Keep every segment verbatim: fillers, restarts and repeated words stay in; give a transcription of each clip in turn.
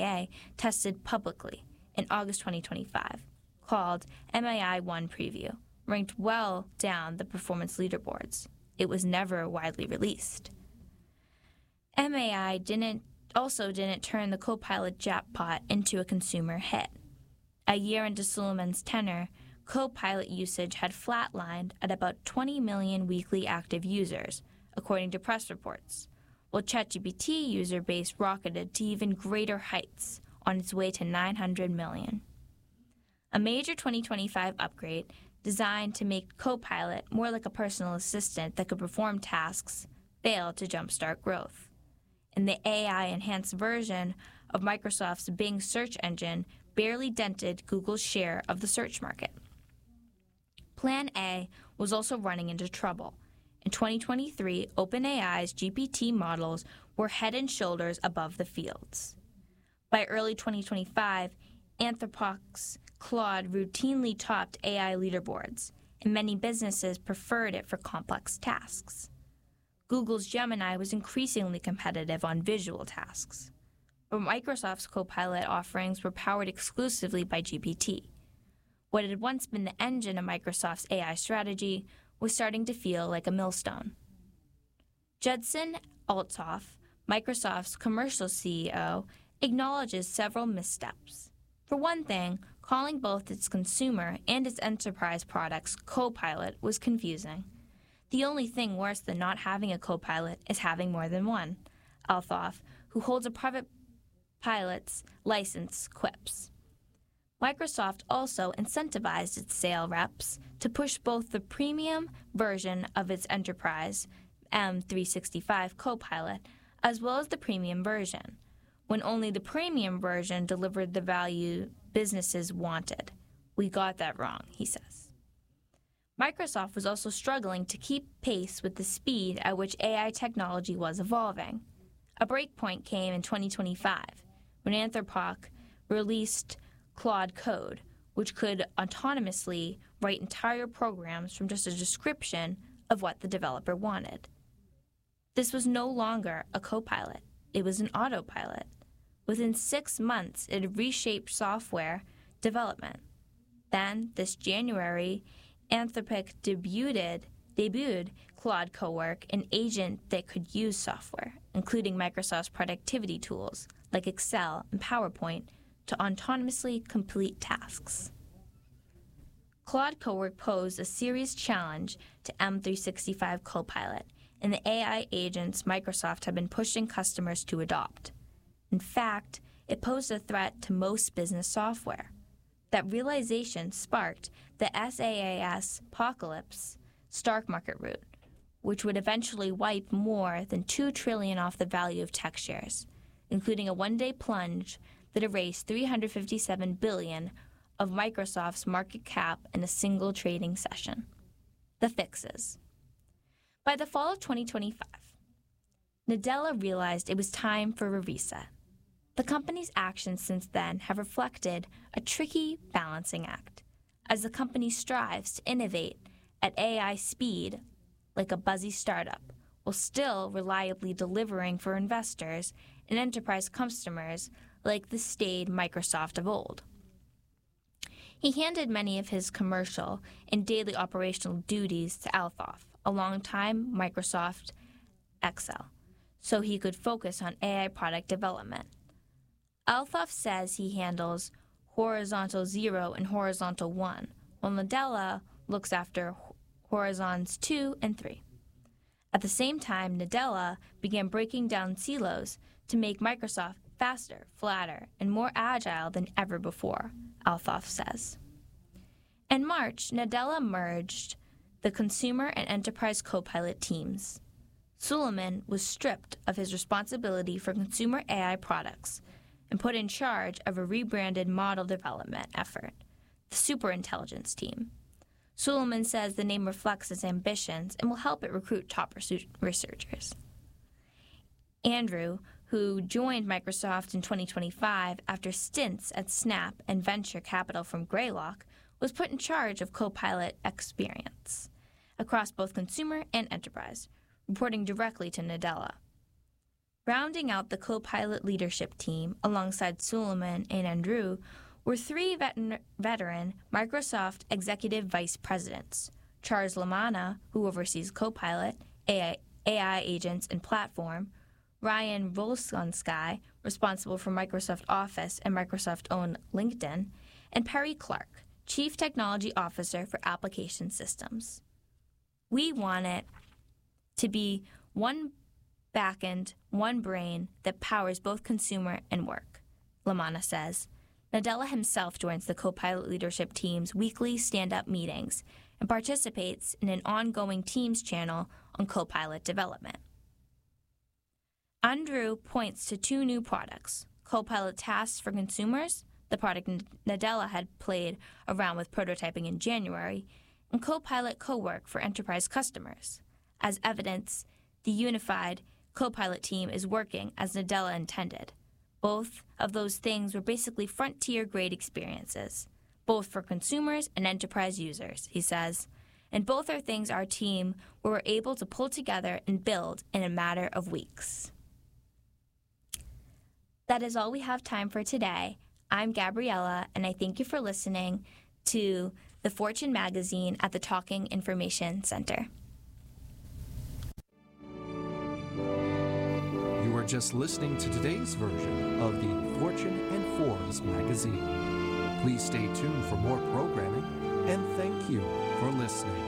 A tested publicly in August twenty twenty-five, called M A I one Preview, ranked well down the performance leaderboards. It was never widely released. M A I didn't also didn't turn the Copilot jackpot into a consumer hit. A year into Suleiman's tenure, Copilot usage had flatlined at about twenty million weekly active users, according to press reports, while ChatGPT user base rocketed to even greater heights on its way to nine hundred million. A major twenty twenty-five upgrade designed to make Copilot more like a personal assistant that could perform tasks failed to jumpstart growth. And the A I-enhanced version of Microsoft's Bing search engine barely dented Google's share of the search market. Plan A was also running into trouble. In twenty twenty-three, OpenAI's G P T models were head and shoulders above the fields. By early twenty twenty-five, Anthropic's Claude routinely topped A I leaderboards, and many businesses preferred it for complex tasks. Google's Gemini was increasingly competitive on visual tasks, but Microsoft's Copilot offerings were powered exclusively by G P T. What had once been the engine of Microsoft's A I strategy was starting to feel like a millstone. Judson Althoff, Microsoft's commercial C E O, acknowledges several missteps. For one thing, calling both its consumer and its enterprise products Copilot was confusing. The only thing worse than not having a Copilot is having more than one, Althoff, who holds a private pilot's license, quips. Microsoft also incentivized its sales reps to push both the premium version of its enterprise M three sixty-five Copilot as well as the premium version, when only the premium version delivered the value businesses wanted. We got that wrong, he says. Microsoft was also struggling to keep pace with the speed at which A I technology was evolving. A breakpoint came in twenty twenty-five, when Anthropic released Claude Code, which could autonomously write entire programs from just a description of what the developer wanted. This was no longer a copilot. It was an autopilot. Within six months, it reshaped software development. Then, this January, Anthropic debuted, debuted Claude Cowork, an agent that could use software, including Microsoft's productivity tools like Excel and PowerPoint, to autonomously complete tasks. Claude Cowork posed a serious challenge to M three sixty-five Copilot and the A I agents Microsoft had been pushing customers to adopt. In fact, it posed a threat to most business software. That realization sparked the SaaS apocalypse stock market route, which would eventually wipe more than two trillion dollars off the value of tech shares, including a one-day plunge that erased three hundred fifty-seven billion dollars of Microsoft's market cap in a single trading session. The fixes. By the fall of twenty twenty-five, Nadella realized it was time for a reset. The company's actions since then have reflected a tricky balancing act, as the company strives to innovate at A I speed like a buzzy startup, while still reliably delivering for investors and enterprise customers like the staid Microsoft of old. He handed many of his commercial and daily operational duties to Althoff, a longtime Microsoft Excel, so he could focus on A I product development. Althoff says he handles horizontal zero and horizontal one, while Nadella looks after horizons two and three. At the same time, Nadella began breaking down silos to make Microsoft faster, flatter, and more agile than ever before, Althoff says. In March, Nadella merged the consumer and enterprise Copilot teams. Suleiman was stripped of his responsibility for consumer A I products and put in charge of a rebranded model development effort, the Superintelligence team. Suleiman says the name reflects his ambitions and will help it recruit top researchers. Andrew, who joined Microsoft in twenty twenty-five after stints at Snap and venture capital from Greylock, was put in charge of Copilot experience across both consumer and enterprise, reporting directly to Nadella. Rounding out the co-pilot leadership team, alongside Suleiman and Andrew, were three vet- veteran Microsoft executive vice presidents: Charles Lamanna, who oversees Copilot, A I, A I agents, and platform; Ryan Rolsonsky, responsible for Microsoft Office and Microsoft-owned LinkedIn; and Perry Clark, Chief Technology Officer for Application Systems. We want it to be one backend, one brain that powers both consumer and work, Lamanna says. Nadella himself joins the Copilot leadership team's weekly stand-up meetings and participates in an ongoing Teams channel on Copilot development. Andrew points to two new products: Copilot Tasks for consumers, the product Nadella had played around with prototyping in January, and Copilot Cowork for enterprise customers. As evidence, the unified Copilot team is working as Nadella intended. Both of those things were basically frontier-grade experiences, both for consumers and enterprise users, he says. And both are things our team were able to pull together and build in a matter of weeks. That is all we have time for today. I'm Gabriella, and I thank you for listening to the Fortune magazine at the Talking Information Center. You are just listening to today's version of the Fortune and Forbes magazine. Please stay tuned for more programming, and thank you for listening.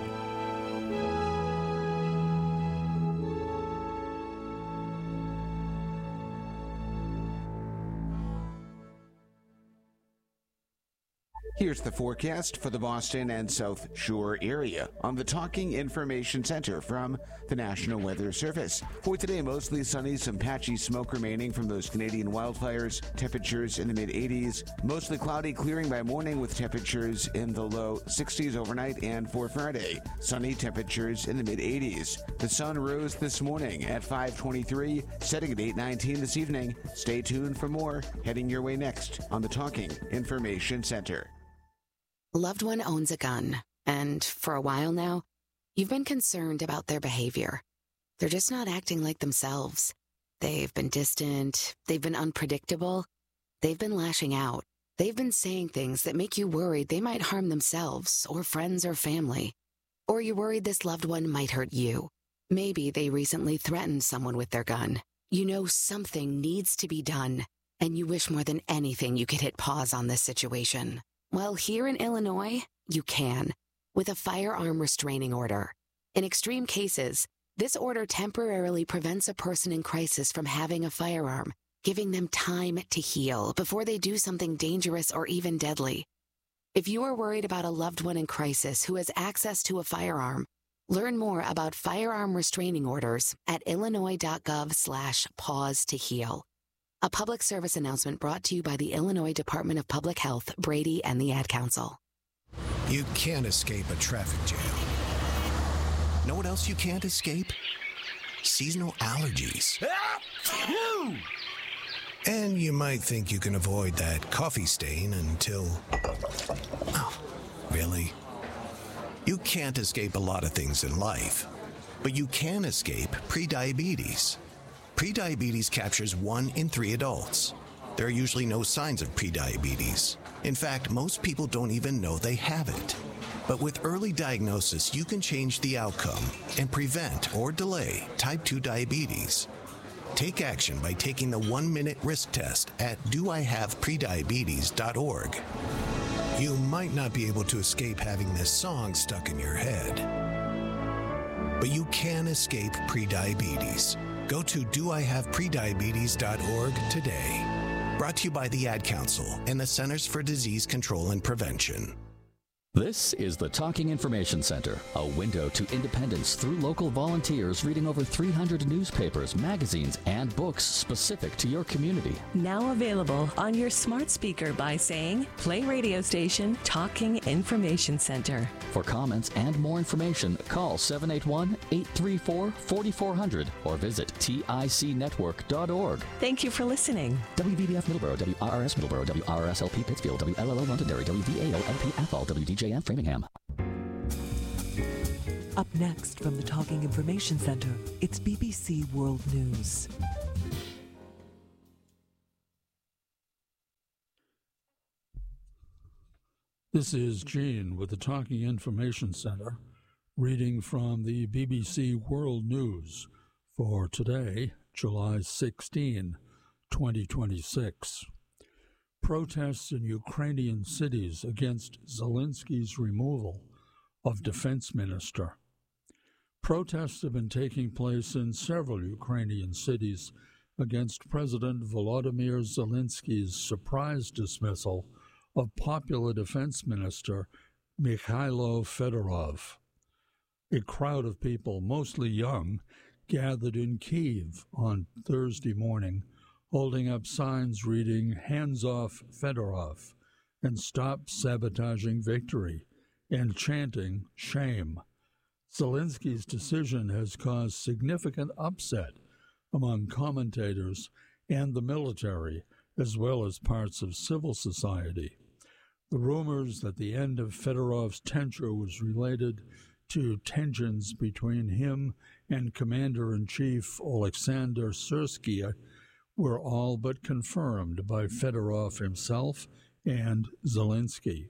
Here's the forecast for the Boston and South Shore area on the Talking Information Center from the National Weather Service. For today, mostly sunny, some patchy smoke remaining from those Canadian wildfires. Temperatures in the mid eighties. Mostly cloudy, clearing by morning with temperatures in the low sixties overnight. And for Friday, sunny, temperatures in the mid eighties. The sun rose this morning at five twenty-three, setting at eight nineteen this evening. Stay tuned for more heading your way next on the Talking Information Center. Loved one owns a gun, and for a while now, you've been concerned about their behavior. They're just not acting like themselves. They've been distant, they've been unpredictable, they've been lashing out. They've been saying things that make you worried they might harm themselves or friends or family. Or you're worried this loved one might hurt you. Maybe they recently threatened someone with their gun. You know something needs to be done, and you wish more than anything you could hit pause on this situation. Well, here in Illinois, you can, with a firearm restraining order. In extreme cases, this order temporarily prevents a person in crisis from having a firearm, giving them time to heal before they do something dangerous or even deadly. If you are worried about a loved one in crisis who has access to a firearm, learn more about firearm restraining orders at illinois.gov slash pause to heal. A public service announcement brought to you by the Illinois Department of Public Health, Brady, and the Ad Council. You can't escape a traffic jam. Know what else you can't escape? Seasonal allergies. And you might think you can avoid that coffee stain until... Oh, really? You can't escape a lot of things in life, but you can escape prediabetes. Prediabetes captures one in three adults. There are usually no signs of prediabetes. In fact, most people don't even know they have it. But with early diagnosis, you can change the outcome and prevent or delay type two diabetes. Take action by taking the one-minute risk test at do I have prediabetes dot org. You might not be able to escape having this song stuck in your head, but you can escape prediabetes. Go to do I have prediabetes dot org today. Brought to you by the Ad Council and the Centers for Disease Control and Prevention. This is the Talking Information Center, a window to independence through local volunteers reading over three hundred newspapers, magazines, and books specific to your community. Now available on your smart speaker by saying, play radio station Talking Information Center. For comments and more information, call seven eight one, eight three four, four four zero zero or visit tic network dot org. Thank you for listening. W B B F Middleborough, W R R S Middleborough, W R R S L P Pittsfield, W L L O Londonderry, W V A O L P Athol, W D J M Framingham. Up next from the Talking Information Center, it's B B C World News. This is Gene with the Talking Information Center, reading from the B B C World News for today, July sixteenth, twenty twenty-six. Protests in Ukrainian cities against Zelensky's removal of defense minister. Protests have been taking place in several Ukrainian cities against President Volodymyr Zelensky's surprise dismissal of popular defense minister Mikhailo Fedorov. A crowd of people, mostly young, gathered in Kyiv on Thursday morning, holding up signs reading "Hands off Fedorov" and "Stop sabotaging victory," and chanting "Shame." Zelensky's decision has caused significant upset among commentators and the military, as well as parts of civil society. The rumors that the end of Fedorov's tenure was related to tensions between him and Commander-in-Chief Oleksandr Syrsky were all but confirmed by Fedorov himself and Zelensky.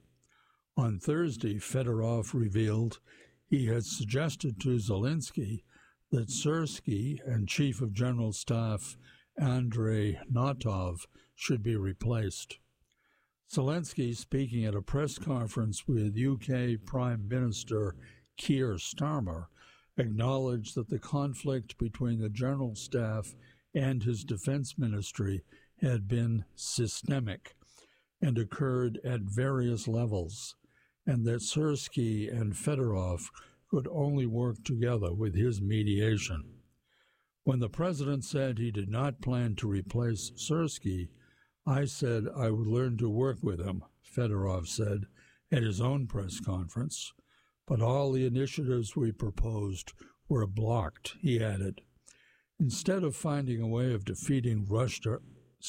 On Thursday, Fedorov revealed he had suggested to Zelensky that Syrsky and Chief of General Staff Andrei Notov should be replaced. Zelensky, speaking at a press conference with U K Prime Minister Keir Starmer, acknowledged that the conflict between the General Staff and his defense ministry had been systemic and occurred at various levels, and that Syrsky and Fedorov could only work together with his mediation. When the president said he did not plan to replace Syrsky, I said I would learn to work with him, Fedorov said at his own press conference. But all the initiatives we proposed were blocked, he added. Instead of finding a way of defeating Russia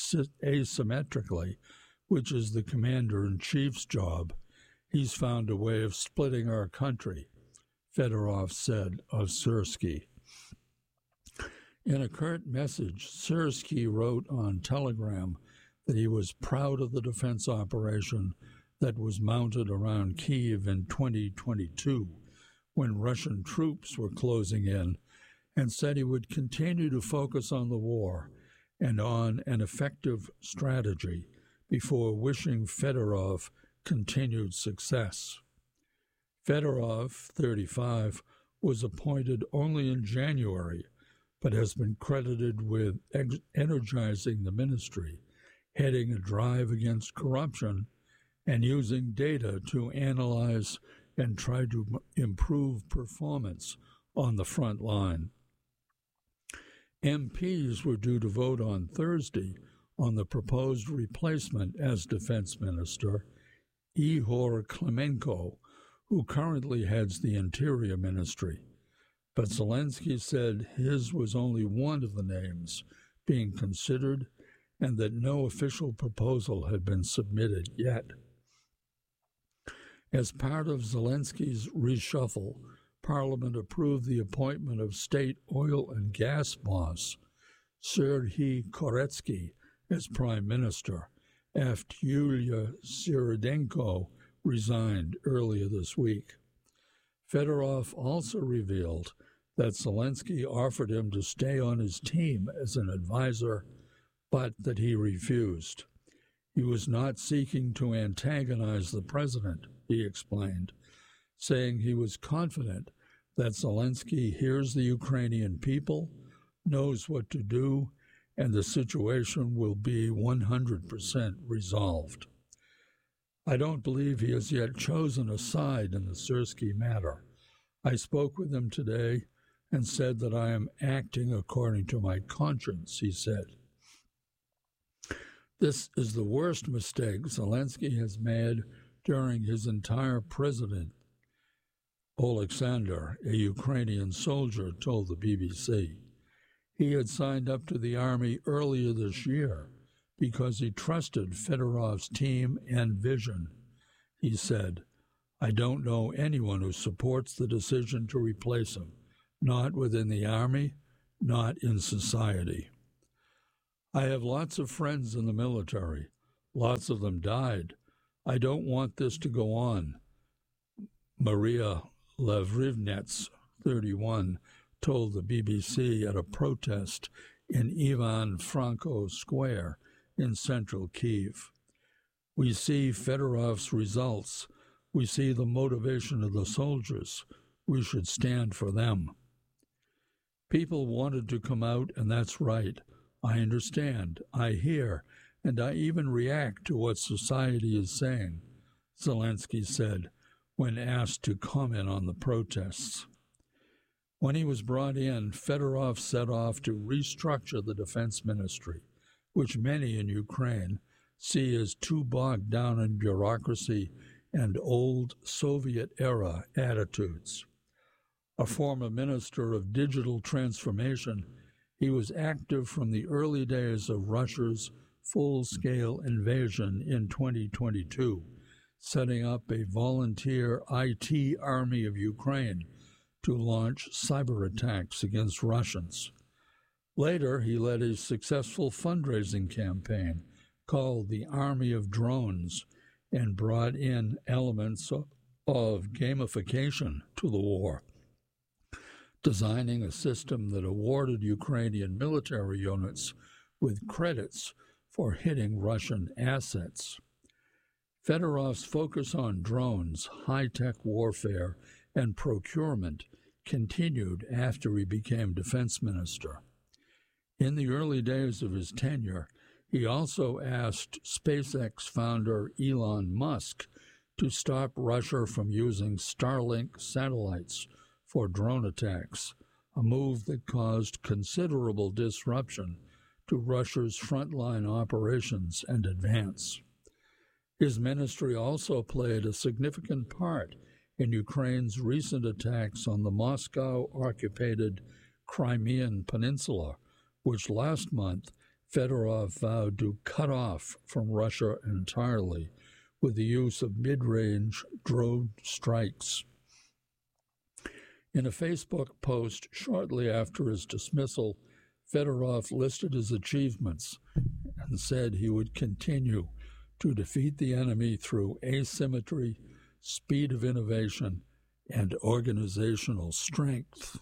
asymmetrically, which is the commander-in-chief's job, he's found a way of splitting our country, Fedorov said of Syrsky. In a current message, Syrsky wrote on Telegram that he was proud of the defense operation that was mounted around Kyiv in twenty twenty-two, when Russian troops were closing in, and said he would continue to focus on the war and on an effective strategy before wishing Fedorov continued success. Fedorov, thirty-five, was appointed only in January, but has been credited with ex- energizing the ministry, heading a drive against corruption, and using data to analyze and try to improve performance on the front line. M Ps were due to vote on Thursday on the proposed replacement as defense minister, Ihor Klimenko, who currently heads the Interior Ministry. But Zelensky said his was only one of the names being considered and that no official proposal had been submitted yet. As part of Zelensky's reshuffle, Parliament approved the appointment of state oil and gas boss Serhiy Koretsky as prime minister after Yulia Syridenko resigned earlier this week. Fedorov also revealed that Zelensky offered him to stay on his team as an advisor, but that he refused. He was not seeking to antagonize the president, he explained, saying he was confident that Zelensky hears the Ukrainian people, knows what to do, and the situation will be one hundred percent resolved. I don't believe he has yet chosen a side in the Syrsky matter. I spoke with him today and said that I am acting according to my conscience, he said. This is the worst mistake Zelensky has made during his entire presidency, Oleksandr, a Ukrainian soldier, told the B B C. He had signed up to the army earlier this year because he trusted Fedorov's team and vision. He said, I don't know anyone who supports the decision to replace him, not within the army, not in society. I have lots of friends in the military. Lots of them died. I don't want this to go on. Maria Lavrivnets, thirty-one, told the B B C at a protest in Ivan Franko Square in central Kyiv. We see Fedorov's results. We see the motivation of the soldiers. We should stand for them. People wanted to come out, and that's right. I understand. I hear. And I even react to what society is saying, Zelensky said when asked to comment on the protests. When he was brought in, Fedorov set off to restructure the defense ministry, which many in Ukraine see as too bogged down in bureaucracy and old Soviet-era attitudes. A former minister of digital transformation, he was active from the early days of Russia's full-scale invasion in twenty twenty-two, setting up a volunteer I T army of Ukraine to launch cyber attacks against Russians. Later, he led a successful fundraising campaign called the Army of Drones and brought in elements of, of gamification to the war, designing a system that awarded Ukrainian military units with credits for hitting Russian assets. Fedorov's focus on drones, high-tech warfare, and procurement continued after he became defense minister. In the early days of his tenure, he also asked SpaceX founder Elon Musk to stop Russia from using Starlink satellites for drone attacks, a move that caused considerable disruption to Russia's frontline operations and advance. His ministry also played a significant part in Ukraine's recent attacks on the Moscow-occupied Crimean Peninsula, which last month Fedorov vowed to cut off from Russia entirely with the use of mid-range drone strikes. In a Facebook post shortly after his dismissal, Fedorov listed his achievements and said he would continue to defeat the enemy through asymmetry, speed of innovation, and organizational strength.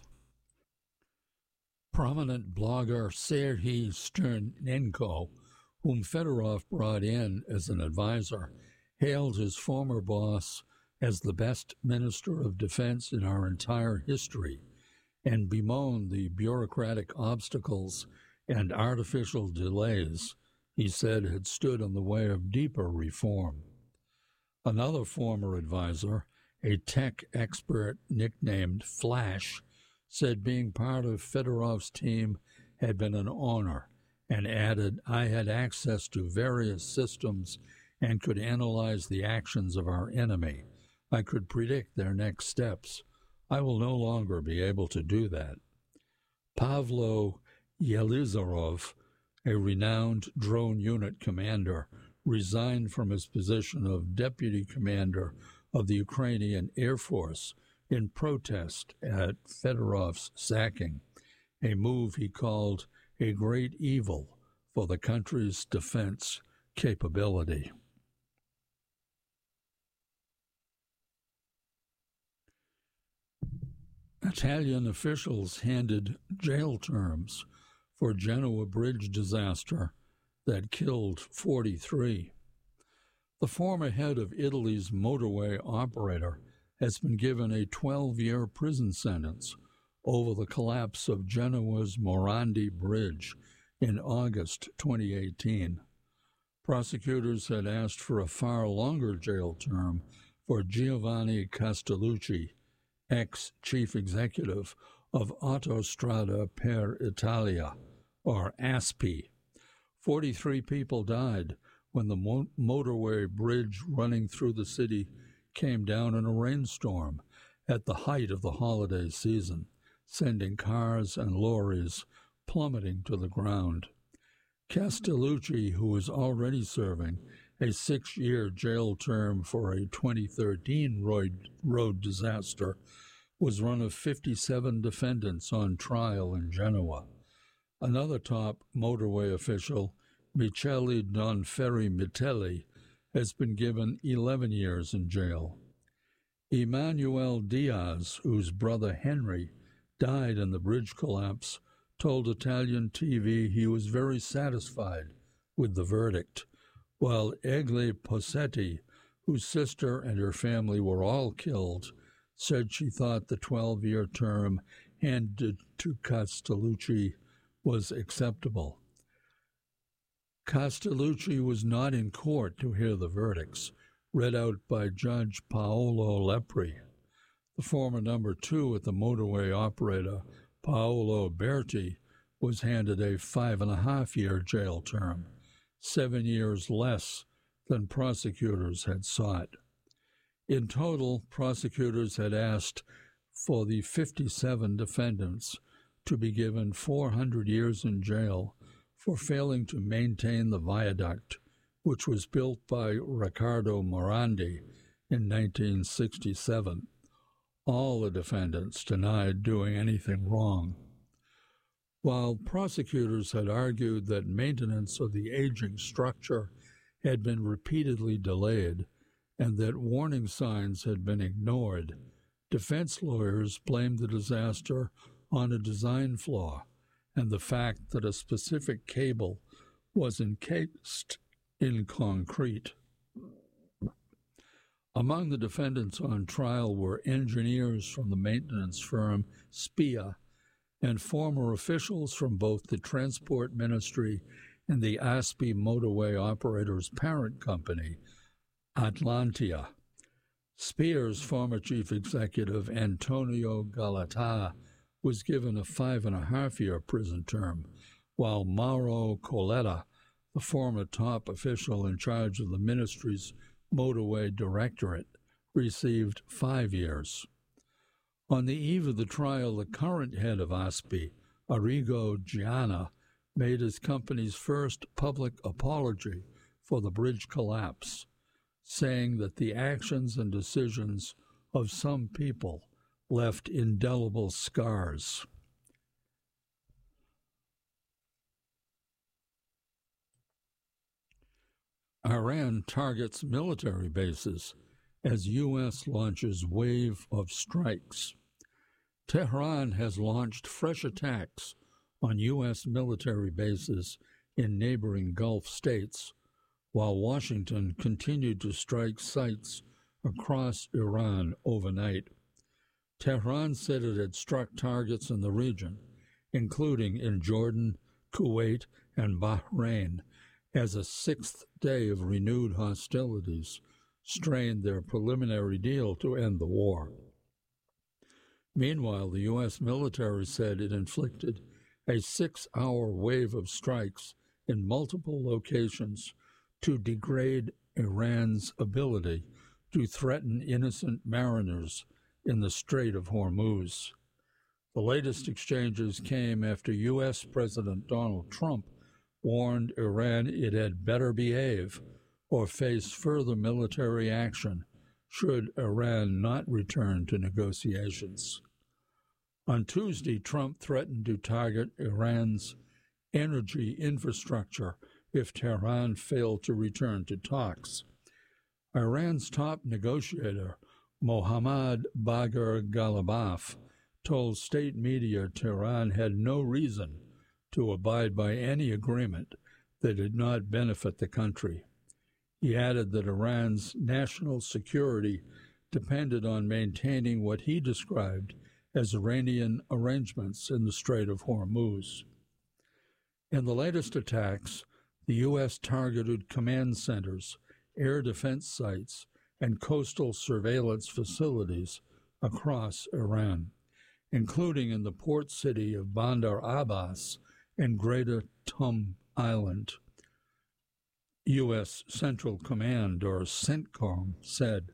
Prominent blogger Serhiy Sternenko, whom Fedorov brought in as an advisor, hailed his former boss as the best minister of defense in our entire history, and bemoaned the bureaucratic obstacles and artificial delays he said had stood in the way of deeper reform. Another former advisor, a tech expert nicknamed Flash, said being part of Fedorov's team had been an honor, and added, I had access to various systems and could analyze the actions of our enemy. I could predict their next steps. I will no longer be able to do that. Pavlo Yelizarov, a renowned drone unit commander, resigned from his position of deputy commander of the Ukrainian Air Force in protest at Fedorov's sacking, a move he called a great evil for the country's defense capability. Italian officials handed jail terms for Genoa bridge disaster that killed forty-three. The former head of Italy's motorway operator has been given a twelve-year prison sentence over the collapse of Genoa's Morandi Bridge in August twenty eighteen. Prosecutors had asked for a far longer jail term for Giovanni Castellucci, ex-chief executive of Autostrada per Italia, or A S P I. forty-three people died when the mo- motorway bridge running through the city came down in a rainstorm at the height of the holiday season, sending cars and lorries plummeting to the ground. Castellucci, who was already serving a six-year jail term for a twenty thirteen road, road disaster, was one of fifty-seven defendants on trial in Genoa. Another top motorway official, Michele Donferri Mitelli, has been given eleven years in jail. Emmanuel Diaz, whose brother Henry died in the bridge collapse, told Italian T V he was very satisfied with the verdict, while Egle Posetti, whose sister and her family were all killed, said she thought the twelve-year term handed to Castellucci was acceptable. Castellucci was not in court to hear the verdicts, read out by Judge Paolo Lepri. The former number two at the motorway operator, Paolo Berti, was handed a five-and-a-half-year jail term, seven years less than prosecutors had sought. In total, prosecutors had asked for the fifty-seven defendants to be given four hundred years in jail for failing to maintain the viaduct, which was built by Riccardo Morandi in nineteen sixty-seven. All the defendants denied doing anything wrong. While prosecutors had argued that maintenance of the aging structure had been repeatedly delayed and that warning signs had been ignored, defense lawyers blamed the disaster on a design flaw and the fact that a specific cable was encased in concrete. Among the defendants on trial were engineers from the maintenance firm S P I A and former officials from both the Transport Ministry and the A S P I motorway operator's parent company, Atlantia. Spear's former chief executive, Antonio Galata, was given a five-and-a-half-year prison term, while Mauro Coletta, the former top official in charge of the ministry's motorway directorate, received five years. On the eve of the trial, the current head of A S P I, Arrigo Gianna, made his company's first public apology for the bridge collapse, saying that the actions and decisions of some people left indelible scars. Iran targets military bases as U S launches wave of strikes. Tehran has launched fresh attacks on U S military bases in neighboring Gulf states, while Washington continued to strike sites across Iran overnight. Tehran said it had struck targets in the region, including in Jordan, Kuwait, and Bahrain, as a sixth day of renewed hostilities strained their preliminary deal to end the war. Meanwhile, the U S military said it inflicted a six-hour wave of strikes in multiple locations to degrade Iran's ability to threaten innocent mariners in the Strait of Hormuz. The latest exchanges came after U S President Donald Trump warned Iran it had better behave or face further military action should Iran not return to negotiations. On Tuesday, Trump threatened to target Iran's energy infrastructure if Tehran failed to return to talks. Iran's top negotiator, Mohammad Bagher Ghalibaf, told state media Tehran had no reason to abide by any agreement that did not benefit the country. He added that Iran's national security depended on maintaining what he described as Iranian arrangements in the Strait of Hormuz. In the latest attacks, the U S targeted command centers, air defense sites, and coastal surveillance facilities across Iran, including in the port city of Bandar Abbas and Greater Tum Island. U S Central Command, or CENTCOM, said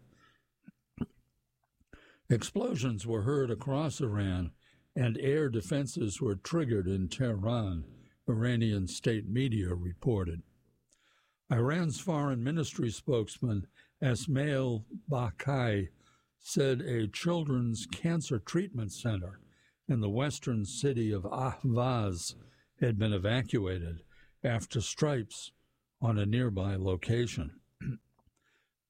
explosions were heard across Iran and air defenses were triggered in Tehran, Iranian state media reported. Iran's foreign ministry spokesman Esmail Bakai said a children's cancer treatment center in the western city of Ahvaz had been evacuated after strikes on a nearby location.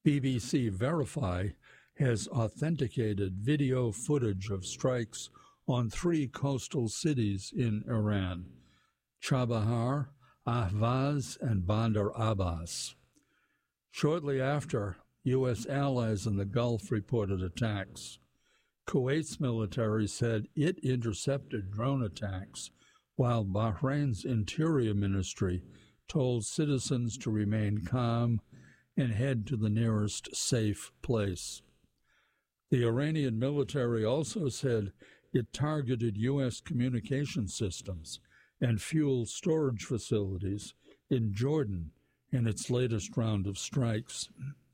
B B C Verify has authenticated video footage of strikes on three coastal cities in Iran, Chabahar, Ahvaz, and Bandar Abbas. Shortly after, U S allies in the Gulf reported attacks. Kuwait's military said it intercepted drone attacks, while Bahrain's Interior Ministry told citizens to remain calm and head to the nearest safe place. The Iranian military also said it targeted U S communication systems and fuel storage facilities in Jordan in its latest round of strikes.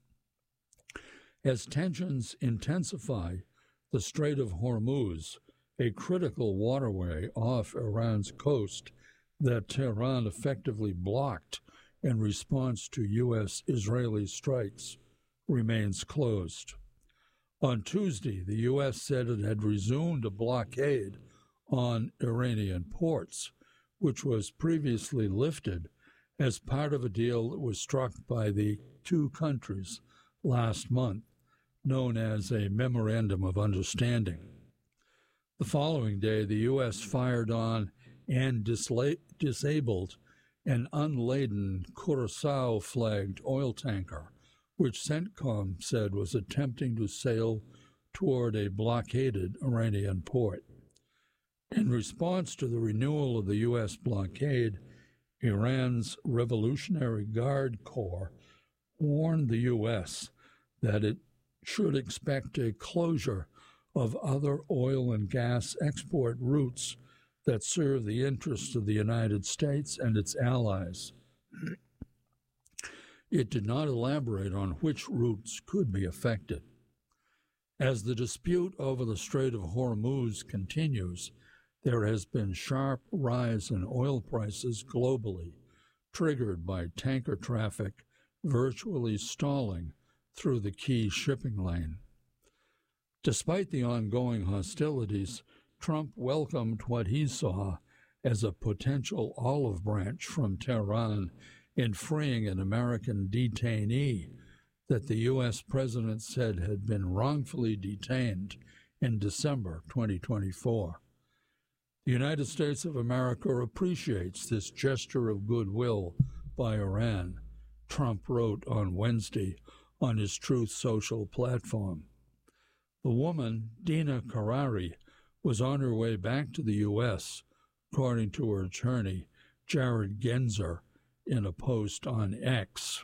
As tensions intensify, the Strait of Hormuz, a critical waterway off Iran's coast that Tehran effectively blocked in response to U S Israeli strikes, remains closed. On Tuesday, the U S said it had resumed a blockade on Iranian ports, which was previously lifted as part of a deal that was struck by the two countries last month, known as a Memorandum of Understanding. The following day, the U S fired on and disla- disabled an unladen Curaçao-flagged oil tanker, which CENTCOM said was attempting to sail toward a blockaded Iranian port. In response to the renewal of the U S blockade, Iran's Revolutionary Guard Corps warned the U S that it should expect a closure of other oil and gas export routes that serve the interests of the United States and its allies. It did not elaborate on which routes could be affected. As the dispute over the Strait of Hormuz continues, there has been sharp rise in oil prices globally, triggered by tanker traffic virtually stalling through the key shipping lane. Despite the ongoing hostilities, Trump welcomed what he saw as a potential olive branch from Tehran in freeing an American detainee that the U S president said had been wrongfully detained in December twenty twenty-four. The United States of America appreciates this gesture of goodwill by Iran, Trump wrote on Wednesday on his Truth Social platform. The woman, Dina Karari, was on her way back to the U S, according to her attorney, Jared Genzer, in a post on X.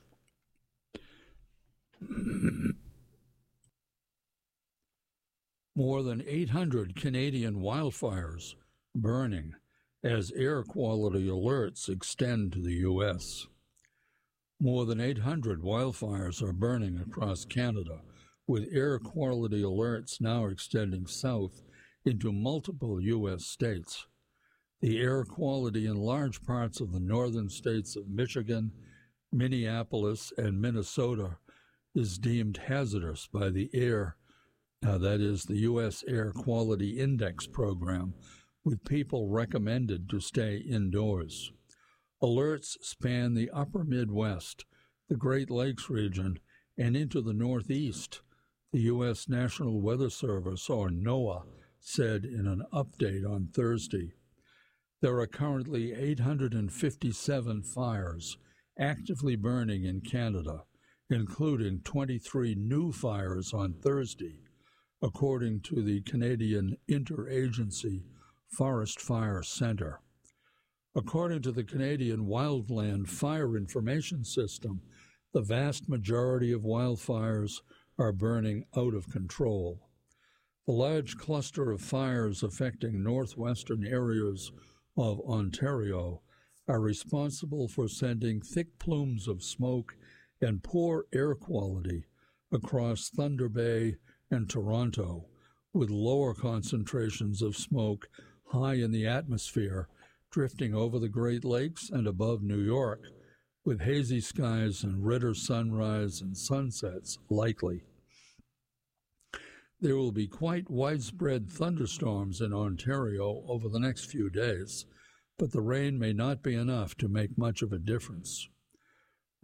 More than eight hundred Canadian wildfires burning as air quality alerts extend to the U S. More than eight hundred wildfires are burning across Canada, with air quality alerts now extending south into multiple U S states. The air quality in large parts of the northern states of Michigan, Minneapolis, and Minnesota is deemed hazardous by the air, uh, that is, the U S Air Quality Index program, with people recommended to stay indoors. Alerts span the upper Midwest, the Great Lakes region, and into the Northeast, the U S National Weather Service, or NOAA, said in an update on Thursday. There are currently eight hundred fifty-seven fires actively burning in Canada, including twenty-three new fires on Thursday, according to the Canadian Interagency Forest Fire Centre. According to the Canadian Wildland Fire Information System, the vast majority of wildfires are burning out of control. The large cluster of fires affecting northwestern areas of Ontario are responsible for sending thick plumes of smoke and poor air quality across Thunder Bay and Toronto, with lower concentrations of smoke high in the atmosphere drifting over the Great Lakes and above New York, with hazy skies and redder sunrise and sunsets likely. There will be quite widespread thunderstorms in Ontario over the next few days, but the rain may not be enough to make much of a difference.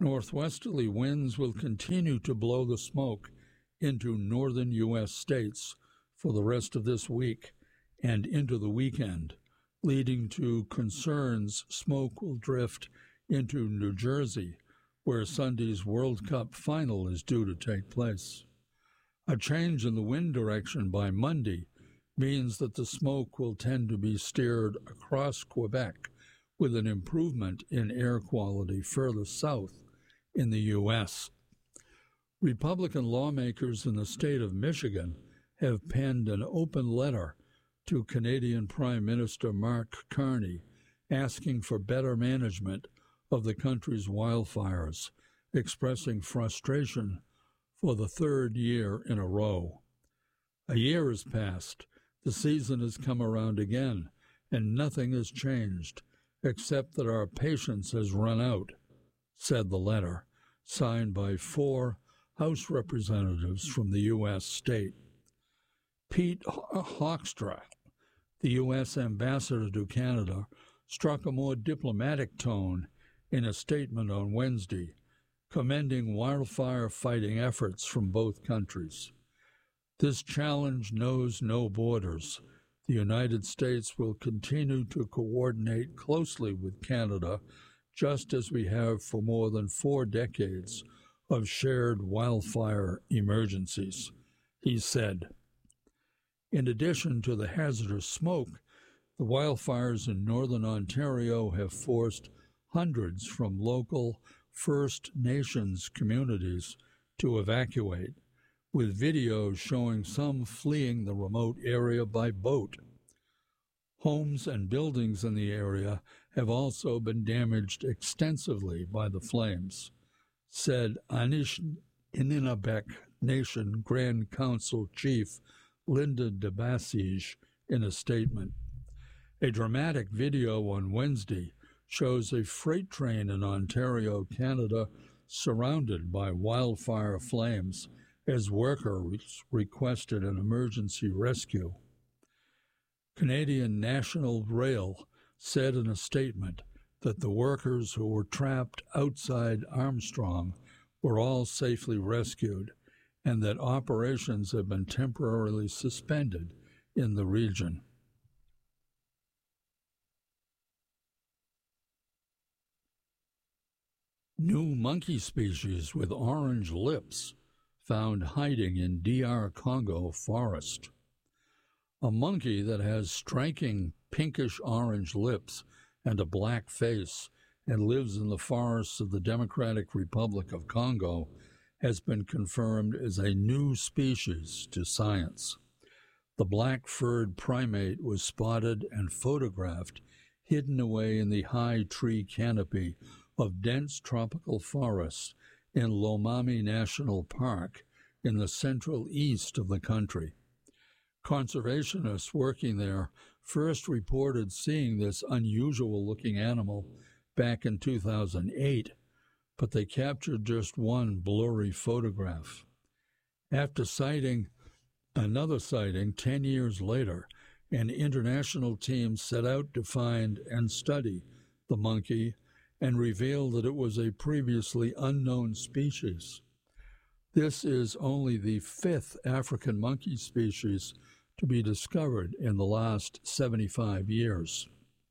Northwesterly winds will continue to blow the smoke into northern U S states for the rest of this week and into the weekend, leading to concerns smoke will drift into New Jersey, where Sunday's World Cup final is due to take place. A change in the wind direction by Monday means that the smoke will tend to be steered across Quebec, with an improvement in air quality further south in the U S Republican lawmakers in the state of Michigan have penned an open letter to Canadian Prime Minister Mark Carney asking for better management of the country's wildfires, expressing frustration for the third year in a row. A year has passed, the season has come around again, and nothing has changed except that our patience has run out, said the letter, signed by four House representatives from the U S state. Pete Hoekstra, the U S ambassador to Canada, struck a more diplomatic tone in a statement on Wednesday, commending wildfire fighting efforts from both countries. This challenge knows no borders. The United States will continue to coordinate closely with Canada, just as we have for more than four decades of shared wildfire emergencies, he said. In addition to the hazardous smoke, the wildfires in northern Ontario have forced hundreds from local First Nations communities to evacuate, with videos showing some fleeing the remote area by boat. Homes and buildings in the area have also been damaged extensively by the flames, said Anishinaabe Nation Grand Council Chief Linda DeBasige in a statement. A dramatic video on Wednesday shows a freight train in Ontario, Canada, surrounded by wildfire flames as workers requested an emergency rescue. Canadian National Rail said in a statement that the workers who were trapped outside Armstrong were all safely rescued and that operations have been temporarily suspended in the region. New monkey species with orange lips found hiding in D R Congo forest. A monkey that has striking pinkish-orange lips and a black face and lives in the forests of the Democratic Republic of Congo has been confirmed as a new species to science. The black-furred primate was spotted and photographed hidden away in the high tree canopy of dense tropical forests in Lomami National Park in the central east of the country. Conservationists working there first reported seeing this unusual-looking animal back in two thousand eight, but they captured just one blurry photograph. After sighting another sighting ten years later, an international team set out to find and study the monkey and revealed that it was a previously unknown species. This is only the fifth African monkey species to be discovered in the last seventy-five years.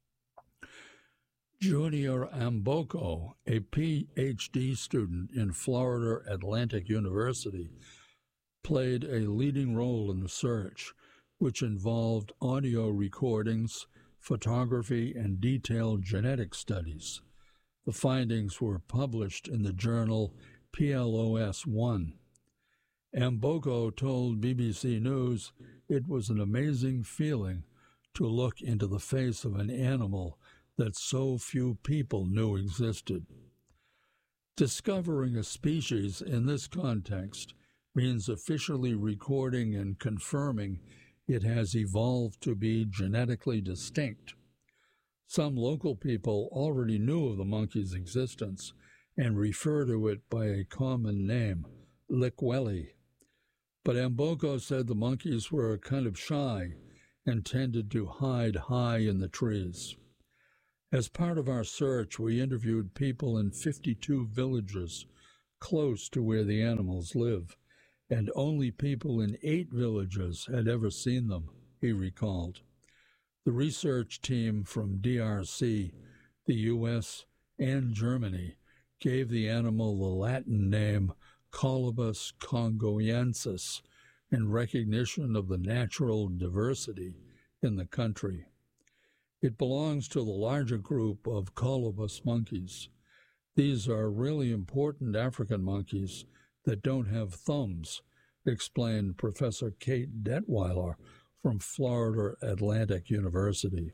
Junior Amboko, a P H D student in Florida Atlantic University, played a leading role in the search, which involved audio recordings, photography, and detailed genetic studies. The findings were published in the journal P L O S one. Amboko told B B C News it was an amazing feeling to look into the face of an animal that so few people knew existed. Discovering a species in this context means officially recording and confirming it has evolved to be genetically distinct. Some local people already knew of the monkey's existence and refer to it by a common name, Likweli. But Amboko said the monkeys were kind of shy and tended to hide high in the trees. As part of our search, we interviewed people in fifty-two villages close to where the animals live, and only people in eight villages had ever seen them, he recalled. The research team from D R C, the U S, and Germany gave the animal the Latin name Colobus congoiensis in recognition of the natural diversity in the country. It belongs to the larger group of colobus monkeys. These are really important African monkeys that don't have thumbs, explained Professor Kate Detweiler from Florida Atlantic University.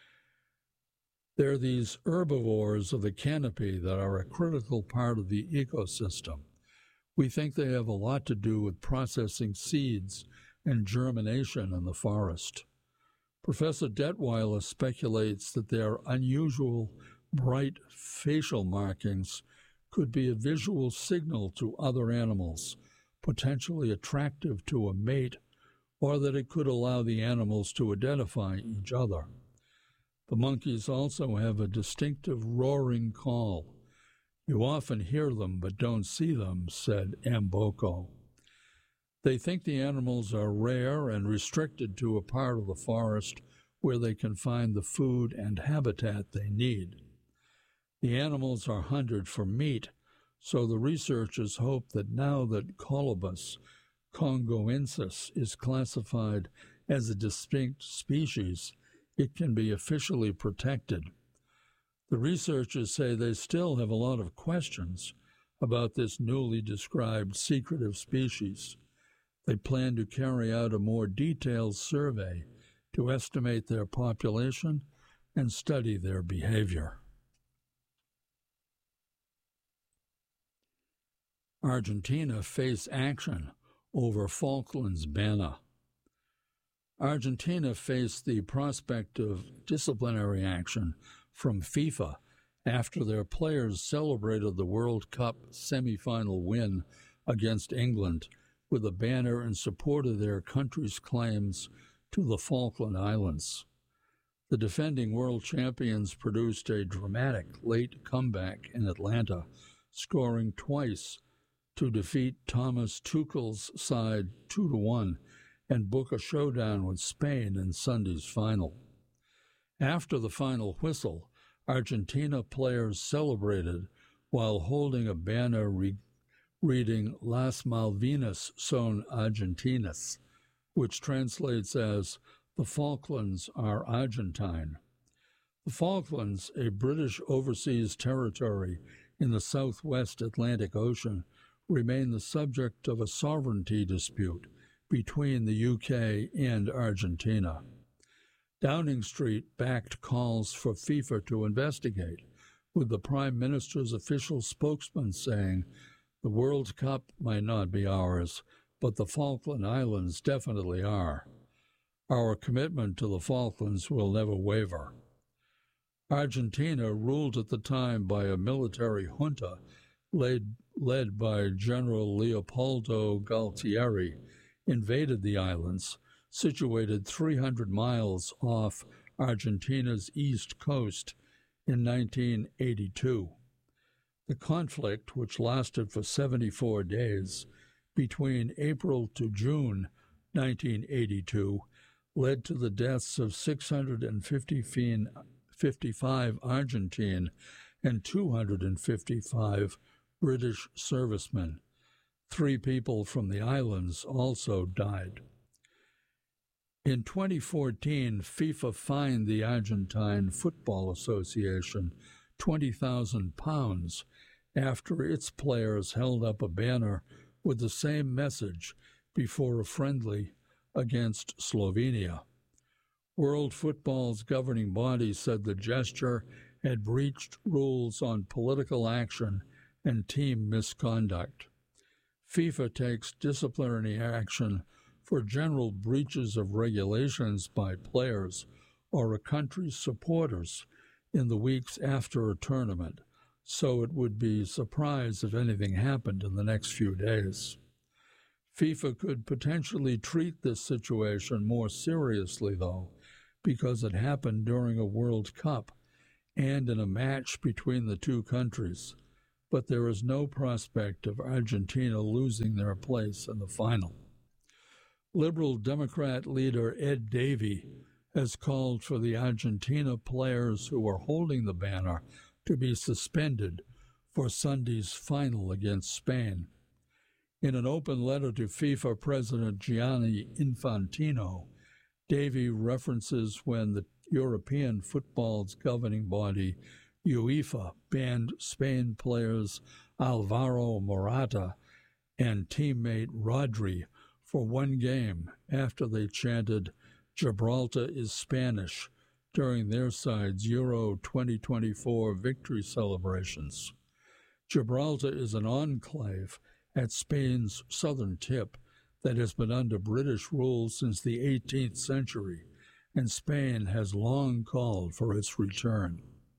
They're these herbivores of the canopy that are a critical part of the ecosystem. We think they have a lot to do with processing seeds and germination in the forest. Professor Detweiler speculates that their unusual, bright facial markings could be a visual signal to other animals, potentially attractive to a mate, or that it could allow the animals to identify each other. The monkeys also have a distinctive roaring call. You often hear them but don't see them, said Amboko. They think the animals are rare and restricted to a part of the forest where they can find the food and habitat they need. The animals are hunted for meat, so the researchers hope that now that Colobus congoiensis is classified as a distinct species, it can be officially protected. The researchers say they still have a lot of questions about this newly described secretive species. They plan to carry out a more detailed survey to estimate their population and study their behavior. Argentina face action over Falklands banner. Argentina faced the prospect of disciplinary action from FIFA after their players celebrated the World Cup semifinal win against England with a banner in support of their country's claims to the Falkland Islands. The defending world champions produced a dramatic late comeback in Atlanta, scoring twice to defeat Thomas Tuchel's side two to one and book a showdown with Spain in Sunday's final. After the final whistle, Argentina players celebrated while holding a banner re- reading Las Malvinas son Argentinas, which translates as "The Falklands are Argentine." The Falklands, a British overseas territory in the southwest Atlantic Ocean, remain the subject of a sovereignty dispute between the U K and Argentina. Downing Street backed calls for FIFA to investigate, with the Prime Minister's official spokesman saying, "The World Cup might not be ours, but the Falkland Islands definitely are. Our commitment to the Falklands will never waver." Argentina, ruled at the time by a military junta led, led by General Leopoldo Galtieri, invaded the islands, situated three hundred miles off Argentina's east coast, in nineteen eighty-two. The conflict, which lasted for seventy-four days, between April to June nineteen eighty-two, led to the deaths of six hundred fifty-five Argentine and two hundred fifty-five British servicemen. Three people from the islands also died. In twenty fourteen, FIFA fined the Argentine Football Association twenty thousand pounds after its players held up a banner with the same message before a friendly against Slovenia. World Football's governing body said the gesture had breached rules on political action and team misconduct. FIFA takes disciplinary action for general breaches of regulations by players or a country's supporters in the weeks after a tournament, so it would be surprised if anything happened in the next few days. FIFA could potentially treat this situation more seriously, though, because it happened during a World Cup, and in a match between the two countries, but there is no prospect of Argentina losing their place in the final. Liberal Democrat leader Ed Davey has called for the Argentina players who are holding the banner to be suspended for Sunday's final against Spain. In an open letter to FIFA President Gianni Infantino, Davey references when the European football's governing body, UEFA, banned Spain players Alvaro Morata and teammate Rodri for one game after they chanted "Gibraltar is Spanish" during their side's Euro twenty twenty-four victory celebrations. Gibraltar is an enclave at Spain's southern tip that has been under British rule since the eighteenth century, and Spain has long called for its return.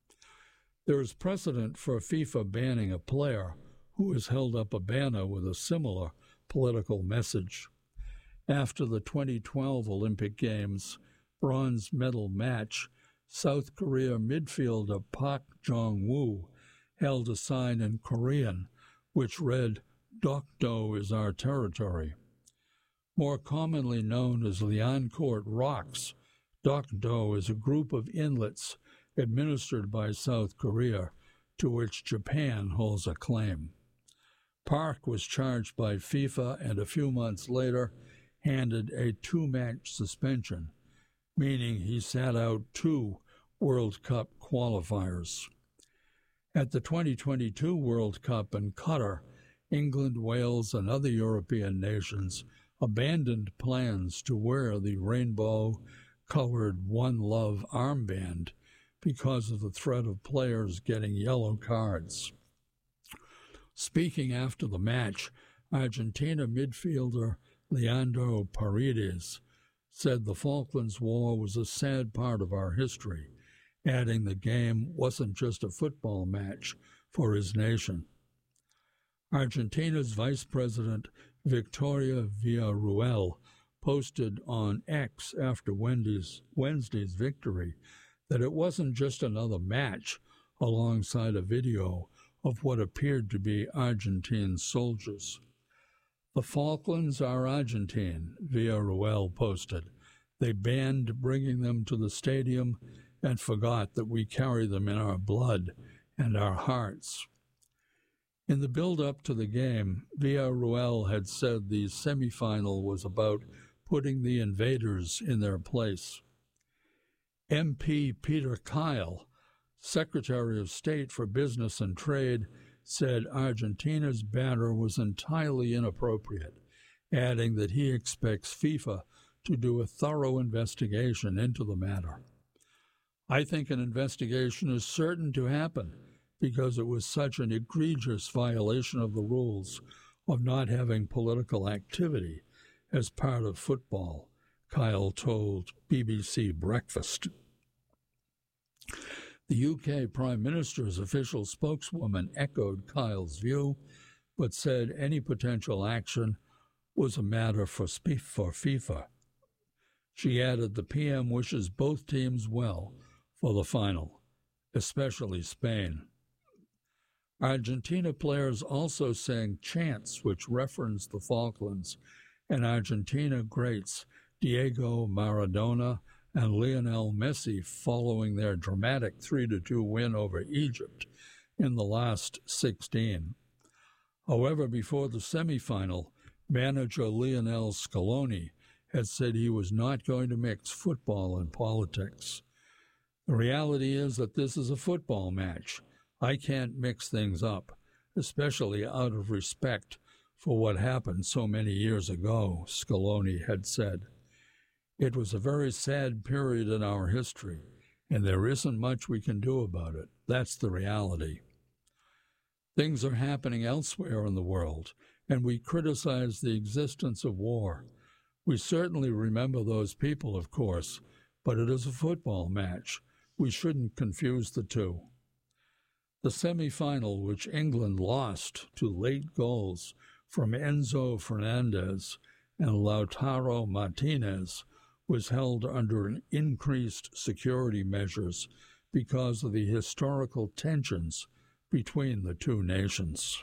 There is precedent for FIFA banning a player who has held up a banner with a similar political message. After the twenty twelve Olympic Games bronze medal match, South Korea midfielder Park Jong-woo held a sign in Korean which read, "Dokdo is our territory." More commonly known as Liancourt Rocks, Dokdo is a group of inlets administered by South Korea to which Japan holds a claim. Park was charged by FIFA and a few months later handed a two-match suspension, meaning he sat out two World Cup qualifiers. At the twenty twenty-two World Cup in Qatar, England, Wales, and other European nations abandoned plans to wear the rainbow-colored One Love armband because of the threat of players getting yellow cards. Speaking after the match, Argentina midfielder Leandro Paredes said the Falklands War was a sad part of our history, adding the game wasn't just a football match for his nation. Argentina's Vice President Victoria Villarruel posted on X after Wednesday's, Wednesday's victory that it wasn't just another match alongside a video of what appeared to be Argentine soldiers. "The Falklands are Argentine," Villarruel posted. "They banned bringing them to the stadium and forgot that we carry them in our blood and our hearts." In the build-up to the game, Villarruel had said the semifinal was about putting the invaders in their place. M P Peter Kyle, Secretary of State for Business and Trade, said Argentina's banner was entirely inappropriate, adding that he expects FIFA to do a thorough investigation into the matter. "I think an investigation is certain to happen because it was such an egregious violation of the rules of not having political activity as part of football," Kyle told B B C Breakfast. The U K Prime Minister's official spokeswoman echoed Kyle's view, but said any potential action was a matter for, for FIFA. She added the P M wishes both teams well for the final, especially Spain. Argentina players also sang chants which referenced the Falklands, and Argentina greats Diego Maradona and Lionel Messi following their dramatic three to two win over Egypt in the last sixteen. However, before the semifinal, manager Lionel Scaloni had said he was not going to mix football and politics. The reality is that this is a football match. I can't mix things up, especially out of respect for what happened so many years ago, Scaloni had said. It was a very sad period in our history, and there isn't much we can do about it. That's the reality. Things are happening elsewhere in the world, and we criticize the existence of war. We certainly remember those people, of course, but it is a football match. We shouldn't confuse the two. The semifinal, which England lost to late goals from Enzo Fernandez and Lautaro Martinez, was held under increased security measures because of the historical tensions between the two nations.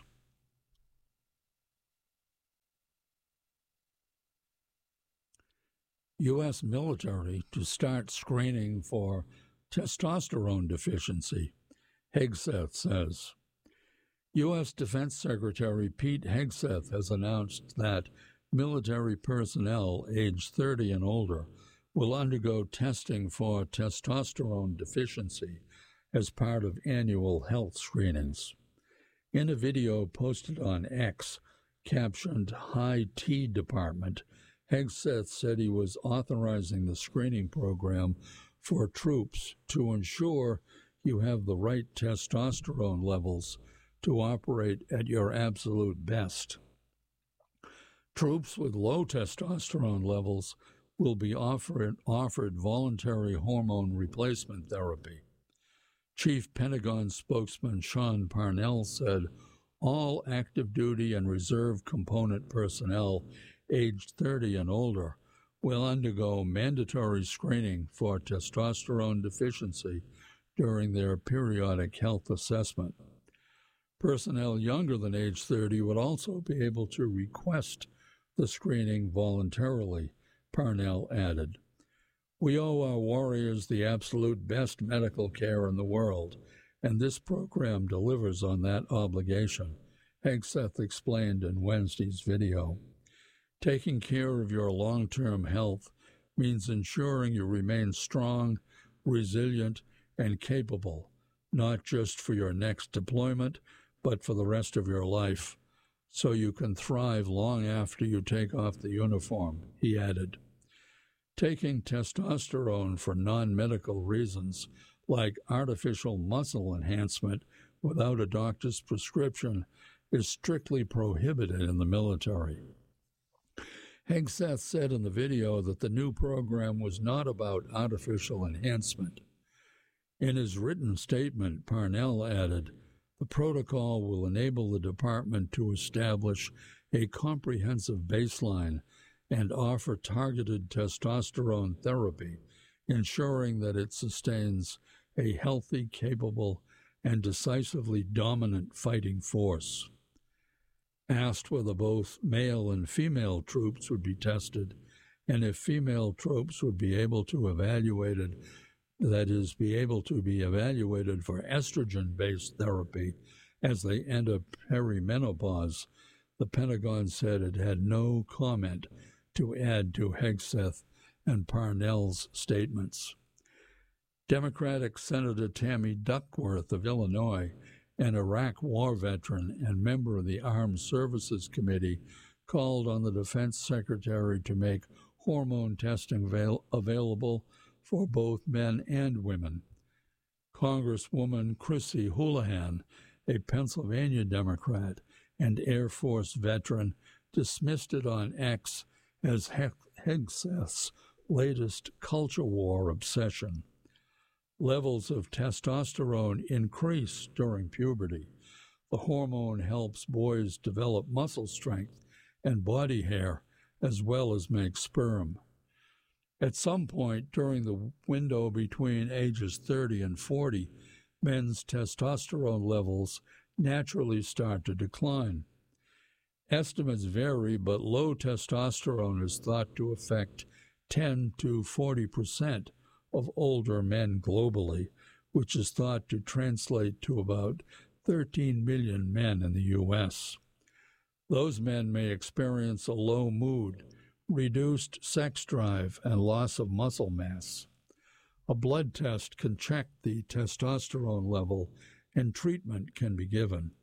U S military to start screening for testosterone deficiency, Hegseth says. U S Defense Secretary Pete Hegseth has announced that military personnel aged thirty and older will undergo testing for testosterone deficiency as part of annual health screenings. In a video posted on X, captioned High T Department, Hegseth said he was authorizing the screening program for troops to ensure you have the right testosterone levels to operate at your absolute best. Troops with low testosterone levels will be offered, offered voluntary hormone replacement therapy. Chief Pentagon spokesman Sean Parnell said all active duty and reserve component personnel aged thirty and older will undergo mandatory screening for testosterone deficiency during their periodic health assessment. Personnel younger than age thirty would also be able to request the screening voluntarily, Parnell added. We owe our warriors the absolute best medical care in the world, and this program delivers on that obligation, Hegseth explained in Wednesday's video. Taking care of your long-term health means ensuring you remain strong, resilient, and capable, not just for your next deployment, but for the rest of your life, so you can thrive long after you take off the uniform, he added. Taking testosterone for non-medical reasons, like artificial muscle enhancement without a doctor's prescription, is strictly prohibited in the military. Hegseth said in the video that the new program was not about artificial enhancement. In his written statement, Parnell added, the protocol will enable the department to establish a comprehensive baseline and offer targeted testosterone therapy, ensuring that it sustains a healthy, capable, and decisively dominant fighting force. Asked whether both male and female troops would be tested, and if female troops would be able to evaluated, that is, be able to be evaluated for estrogen-based therapy as they enter perimenopause, the Pentagon said it had no comment to add to Hegseth and Parnell's statements. Democratic Senator Tammy Duckworth of Illinois, an Iraq war veteran and member of the Armed Services Committee, called on the Defense Secretary to make hormone testing avail- available for both men and women. Congresswoman Chrissy Houlihan, a Pennsylvania Democrat and Air Force veteran, dismissed it on X as Hegseth's latest culture war obsession. Levels of testosterone increase during puberty. The hormone helps boys develop muscle strength and body hair, as well as make sperm. At some point during the window between ages thirty and forty, men's testosterone levels naturally start to decline. Estimates vary, but low testosterone is thought to affect ten to forty percent of older men globally, which is thought to translate to about thirteen million men in the U S Those men may experience a low mood, reduced sex drive, and loss of muscle mass. A blood test can check the testosterone level, and treatment can be given.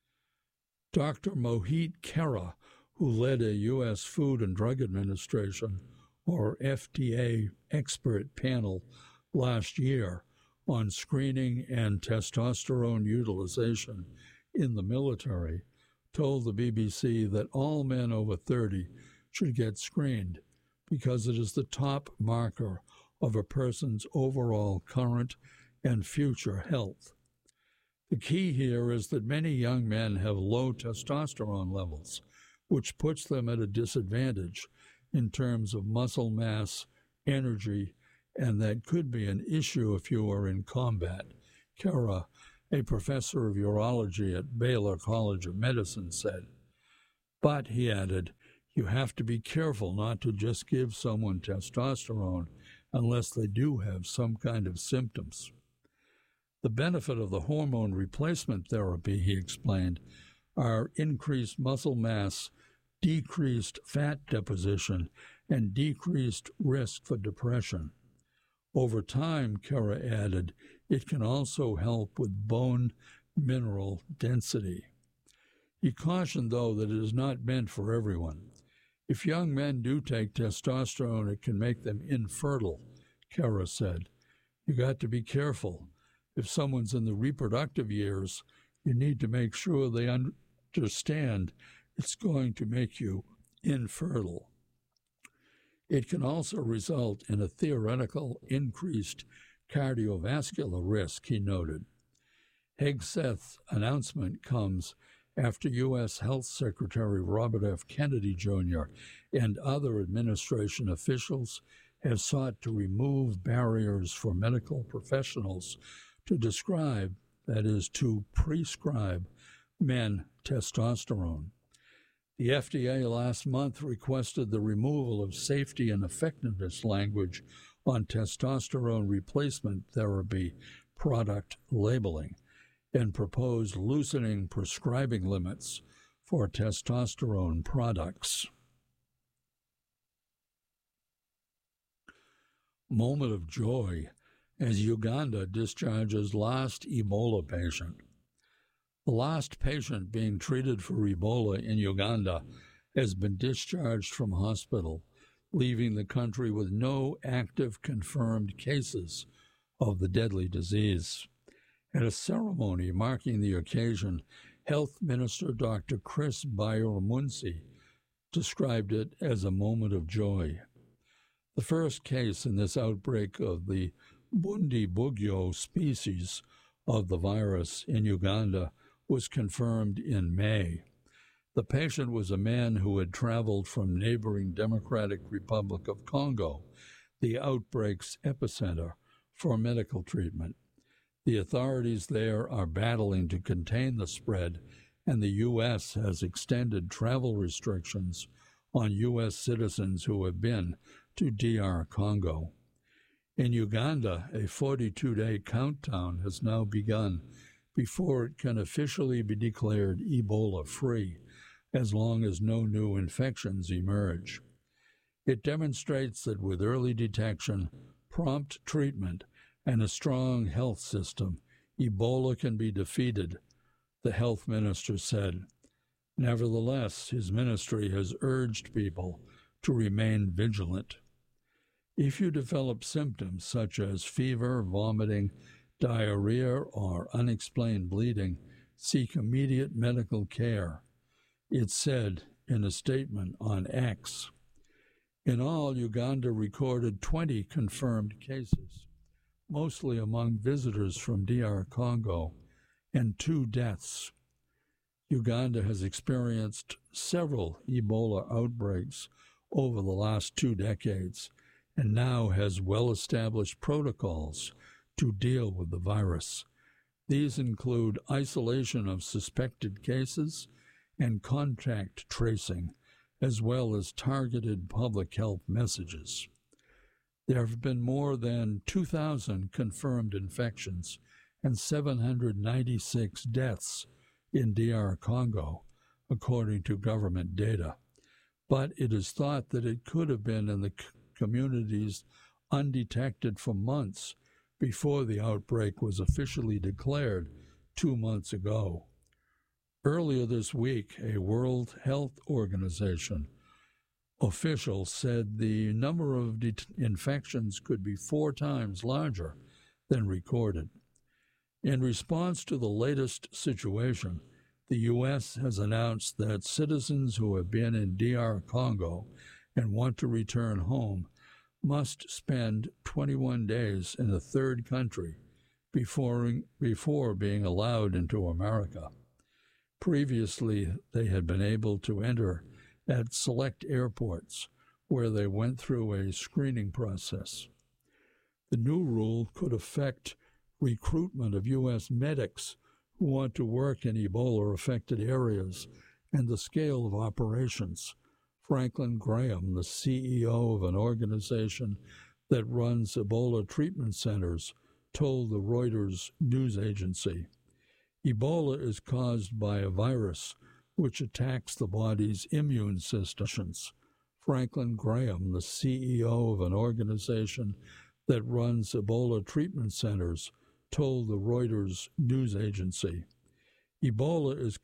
Doctor Mohit Khera, who led a U S Food and Drug Administration, or F D A, expert panel last year on screening and testosterone utilization in the military, told the B B C that all men over thirty should get screened because it is the top marker of a person's overall current and future health. The key here is that many young men have low testosterone levels, which puts them at a disadvantage in terms of muscle mass, energy, and that could be an issue if you are in combat. Kara, a professor of urology at Baylor College of Medicine, said. But, he added, you have to be careful not to just give someone testosterone unless they do have some kind of symptoms. The benefit of the hormone replacement therapy, he explained, are increased muscle mass, decreased fat deposition, and decreased risk for depression. Over time, Kara added, it can also help with bone mineral density. He cautioned, though, that it is not meant for everyone. If young men do take testosterone, it can make them infertile, Kara said. You got to be careful. If someone's in the reproductive years, you need to make sure they understand it's going to make you infertile. It can also result in a theoretical increased cardiovascular risk, he noted. Hegseth's announcement comes after U S Health Secretary Robert F. Kennedy, Junior and other administration officials have sought to remove barriers for medical professionals to describe, that is, to prescribe men testosterone. The F D A last month requested the removal of safety and effectiveness language on testosterone replacement therapy product labeling and proposed loosening prescribing limits for testosterone products. Moment of joy as Uganda discharges last Ebola patient. The last patient being treated for Ebola in Uganda has been discharged from hospital, leaving the country with no active confirmed cases of the deadly disease. At a ceremony marking the occasion, Health Minister Doctor Chris Bayomunsi described it as a moment of joy. The first case in this outbreak of the Bundibugyo species of the virus in Uganda was confirmed in May. The patient was a man who had traveled from neighboring Democratic Republic of Congo, the outbreak's epicenter, for medical treatment. The authorities there are battling to contain the spread, and the U S has extended travel restrictions on U S citizens who have been to D R Congo. In Uganda, a forty-two day countdown has now begun before it can officially be declared Ebola-free, as long as no new infections emerge. It demonstrates that with early detection, prompt treatment, and a strong health system, Ebola can be defeated, the health minister said. Nevertheless, his ministry has urged people to remain vigilant. If you develop symptoms such as fever, vomiting, diarrhea, or unexplained bleeding, seek immediate medical care, it said in a statement on X. In all, Uganda recorded twenty confirmed cases, mostly among visitors from D R Congo, and two deaths. Uganda has experienced several Ebola outbreaks over the last two decades and now has well-established protocols to deal with the virus. These include isolation of suspected cases and contact tracing, as well as targeted public health messages. There have been more than two thousand confirmed infections and seven hundred ninety-six deaths in D R Congo, according to government data. But it is thought that it could have been in the communities undetected for months before the outbreak was officially declared two months ago. Earlier this week, a World Health Organization official said the number of det- infections could be four times larger than recorded. In response to the latest situation, the U S has announced that citizens who have been in D R Congo and want to return home must spend twenty-one days in a third country before, before being allowed into America. Previously, they had been able to enter at select airports where they went through a screening process. The new rule could affect recruitment of U S medics who want to work in Ebola-affected areas and the scale of operations. Franklin Graham, the C E O of an organization that runs Ebola treatment centers, told the Reuters news agency. Ebola is caused by a virus which attacks the body's immune systems. Franklin Graham, the C E O of an organization that runs Ebola treatment centers, told the Reuters news agency. Ebola is